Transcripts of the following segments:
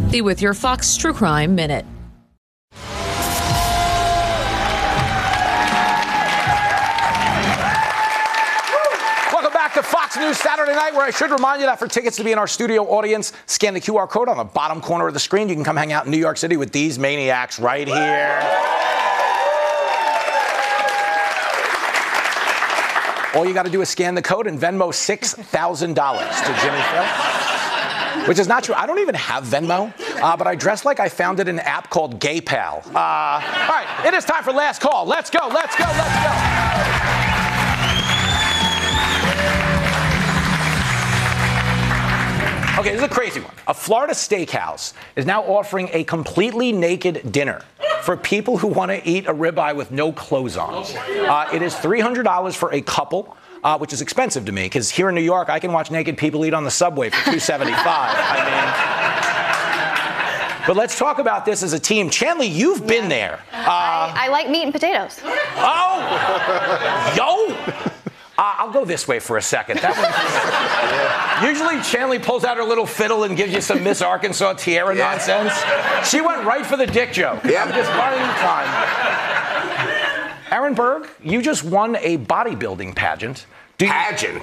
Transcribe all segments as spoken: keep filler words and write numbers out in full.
With your Fox True Crime Minute. Welcome back to Fox News Saturday Night, where I should remind you that for tickets to be in our studio audience, scan the Q R code on the bottom corner of the screen. You can come hang out in New York City with these maniacs right here. All you got to do is scan the code and Venmo six thousand dollars to Jimmy Phil. Which is not true. I don't even have Venmo, uh, but I dress like I founded an app called GayPal. Uh, all right, it is time for last call. Let's go, let's go, let's go. Okay, this is a crazy one. A Florida steakhouse is now offering a completely naked dinner for people who want to eat a ribeye with no clothes on. Uh, it is three hundred dollars for a couple. Uh, which is expensive to me, because here in New York, I can watch naked people eat on the subway for two seventy-five. I mean, but let's talk about this as a team. Chanley, you've been there. Uh, I, I like meat and potatoes. Oh, yo. Uh, I'll go this way for a second. That one, usually, Chanley pulls out her little fiddle and gives you some Miss Arkansas Tierra yeah. nonsense. She went right for the dick joke. Yeah. I'm just buying you time. Aaron Berg, you just won a bodybuilding pageant. Do you- pageant?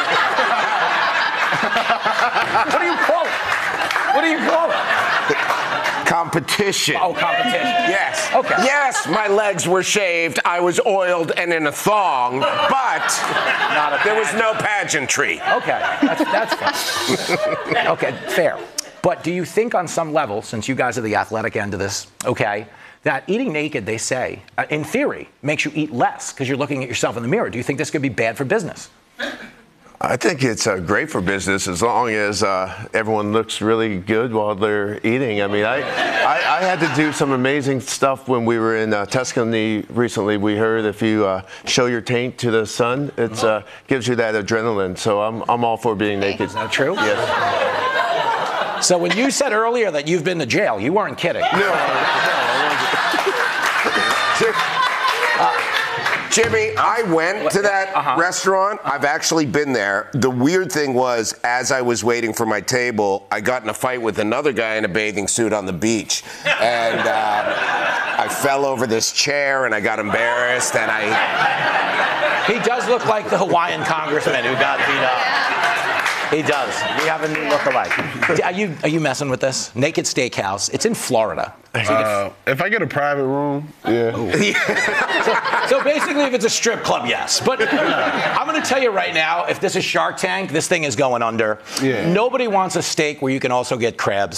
What do you call it? What do you call it? Competition. Oh, competition. Yes. Okay. Yes, my legs were shaved, I was oiled and in a thong, but Not a there was no pageantry. Okay, that's, that's fine. Okay, fair. But do you think on some level, since you guys are the athletic end of this, okay, that eating naked, they say, uh, in theory, makes you eat less because you're looking at yourself in the mirror? Do you think this could be bad for business? I think it's uh, great for business as long as uh, everyone looks really good while they're eating. I mean, I, I, I had to do some amazing stuff when we were in uh, Tuscany recently. We heard if you uh, show your taint to the sun, it uh, gives you that adrenaline. So I'm, I'm all for being naked. Is that true? Yes. So when you said earlier that you've been to jail, you weren't kidding. No. Uh, Jimmy, I went to that uh-huh. restaurant. I've actually been there. The weird thing was, as I was waiting for my table, I got in a fight with another guy in a bathing suit on the beach. And uh, I fell over this chair and I got embarrassed and I... He does look like the Hawaiian congressman who got beat up. He does. We have a new look alike. Are you are you messing with this? Naked Steakhouse. It's in Florida. Uh, if I get a private room, yeah. so, so basically, if it's a strip club, yes. But I'm going to tell you right now, if this is Shark Tank, this thing is going under. Yeah. Nobody wants a steak where you can also get crabs.